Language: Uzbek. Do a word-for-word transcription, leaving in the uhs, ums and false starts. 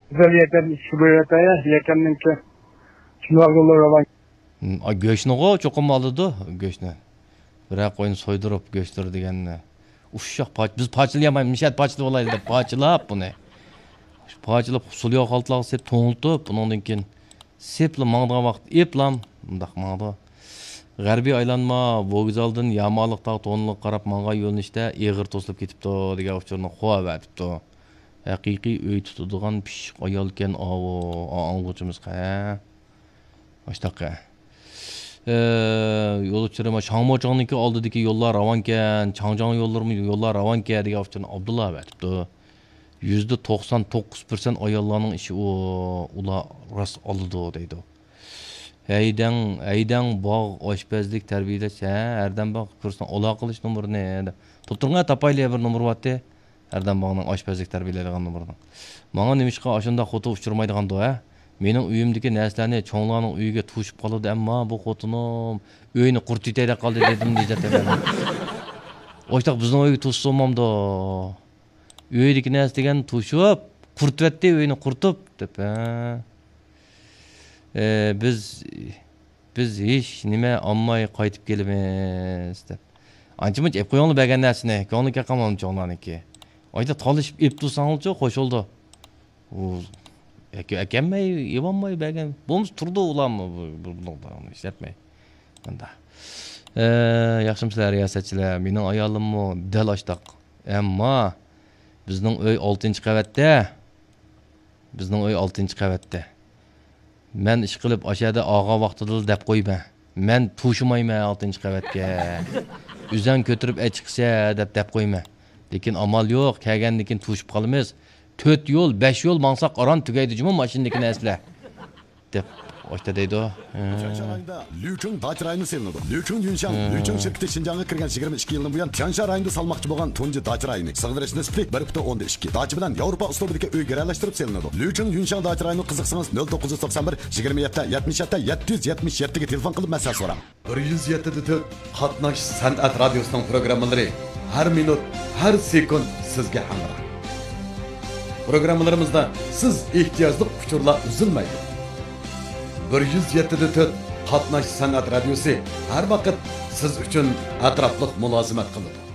Güzel yeter, şu böyle ya, yekenninki. Şunlar yollar olan. A go'shtni go cho'qim oldi go'shtni. Biroq qo'yni so'ydirib go'shtlar deganni. Uşaq poch biz pochilayolmaymiz, mishat pochilab olaylik deb pochilab buni. Pochilab suluq xaltlarga sep to'ngiltib, bundan keyin sepli mangdigan vaqt eplam bundaq mangdi. G'arbiy aylanma Vokzaldan Yamaliq tog' to'nliq qarab manga yo'linishda eg'ir to'silib ketibdi degan uchurni qo'yib atibdi. Haqiqiy uy tutadigan pishiq ayol ekan avo ang'uchimiz qa. Ashtaqa. Yo'l uchirma Shangmochongniki oldidagi yo'llar ravankan, Changjiang yo'llarimi yo'llar ravankan degan uchurni Abdulla aytibdi. yüzde doksan dokuz persent ayollarning ishi u ular ras oldi deydi. Haydan, haydan bog' oshpazlik tarbiyalash, ha, Erdem bog' kursan ola qilish nomerini deb. Tuturga tapayli bir nomer batdi. Erdem bog'ning oshpazlik tarbiyalaydigan nomerini. Menga nimishqa ashunda xoto uchirmaydigan-da, ha. Mening uyimdagi narsalarni cho'nglarning uyiga tushib qoladi, ammo bu xotinim uyni qurtitayda qoldi dedim deydi. O'shtaq bizning uyga tushsamamda. Uydagi narsa degan tushib, qurtvatdi uyni qurtib deb, ha. Ee, biz biz hech nima olmay qaytib kelamiz deb. Ancha-muncha ep qo'yinglar bergan narsani, ko'ngilga qamam cho'nglarniki. Oyda tolishib ep tursanglar-chi qo'shildi. U akamay, yevonmay bergan. Bo'lmas turdi ularmi bundoqda ishlatmay. Bunda. Ee, yaxshimisilar riyosatchilar, mening ayolimmi dal oshtaq. Ammo bizning uy oltinchi qavatda. Bizning uy oltinchi qavatda. Men ish qilib oshada og'a vaqtida deb qo'yman. Men tushmayman oltinchi qavatga. Uzan ko'tirib chiqsa deb deb qo'yman. Lekin amal yo'q, kelgandan keyin tushib qolamiz. to'rt yo'l, besh yo'l mansaq aron tugaydi juma mashinadagi narsalar. deb oshda deydi. Tianshan Lücheng Dach rayoni selinadi. Lücheng Yunshan, Lücheng şirketi Şinjan'a kirgan yigirma ikki yildan buyon Tianshan rayonida salmoqchi bo'lgan tunji Dach rayoni. Sig'dirish nisbi bir butun o'nda ikki. Dach bilan Yevropa uslubidagi uy garalashtirib selinadi. Lücheng Yunshan Dach rayoni qiziqsangiz nol to'qqiz yuz to'qson bir yigirma yetti yetmish yetti yetti yuz yetmish yetti ga telefon qilib masala so'rang. bir yuz yetti to'rt Qatnash san'at radiosining programmalari har minut, har sekund sizga hamroh. Programmalarimizda siz ehtiyojli uchurlar uzilmaydi. bir yuz yetti to'rt Qatnash san'at radiosi har vaqt siz uchun atrofliq mulozimat qiladi.